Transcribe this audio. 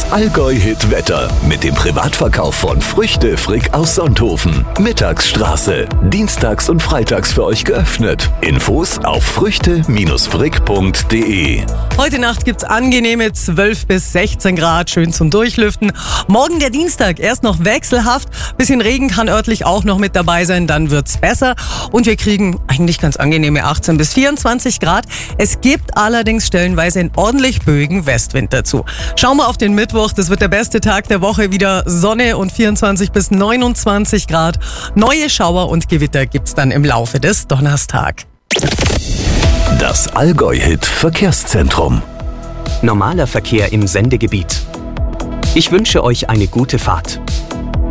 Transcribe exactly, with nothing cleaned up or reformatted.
Allgäu-Hit Wetter mit dem Privatverkauf von Früchte Frick aus Sonthofen. Mittagsstraße. Dienstags und freitags für euch geöffnet. Infos auf früchte frick punkt de. Heute Nacht gibt's angenehme zwölf bis sechzehn Grad, schön zum Durchlüften. Morgen der Dienstag, erst noch wechselhaft. Bisschen Regen kann örtlich auch noch mit dabei sein, dann wird's besser. Und wir kriegen eigentlich ganz angenehme achtzehn bis vierundzwanzig Grad. Es gibt allerdings stellenweise einen ordentlich böigen Westwind dazu. Schauen wir auf den Mittwoch, das wird der beste Tag der Woche. Wieder Sonne und vierundzwanzig bis neunundzwanzig Grad. Neue Schauer und Gewitter gibt's dann im Laufe des Donnerstags. Das Allgäu-Hit Verkehrszentrum. Normaler Verkehr im Sendegebiet. Ich wünsche euch eine gute Fahrt.